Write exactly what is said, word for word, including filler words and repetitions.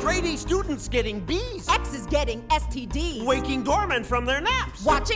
Grade A students getting B's. X's getting S T Ds. Waking dormant from their naps. Watching